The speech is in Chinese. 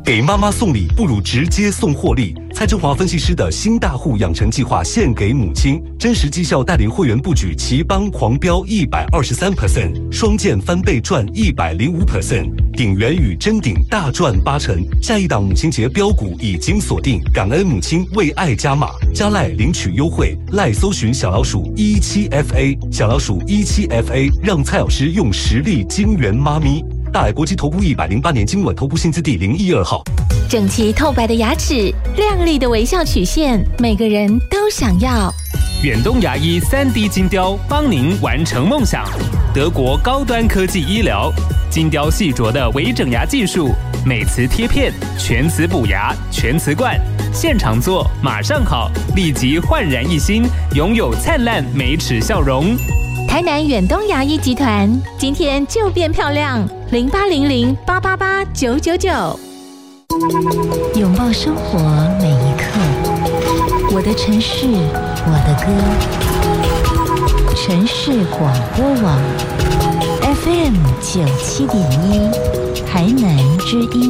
给妈妈送礼不如直接送获利。蔡振华分析师的新大户养成计划献给母亲，真实绩效带领会员布局奇邦狂飙123%，双剑翻倍赚105%，鼎元与臻鼎大赚80%。下一档母亲节标股已经锁定，感恩母亲为爱加码，加赖领取优惠，赖搜寻小老鼠17FA，小老鼠17FA，让蔡老师用实力金援妈咪。大海国际投顾108年金管投顾新字第012号。 整齐透白的牙齿，亮丽的微笑曲线，每个人都想要。 远东牙医3D 金雕帮您完成梦想。德国高端科技医疗，金雕细琢的微整牙技术，美瓷贴片，全瓷补牙，全瓷冠，现场做马上好，立即焕然一新，拥有灿烂美齿笑容。 台南远东牙医集团，今天就变漂亮，0800888999。拥抱生活每一刻，我的城市，我的歌。城市广播网 FM97.1，台南之音。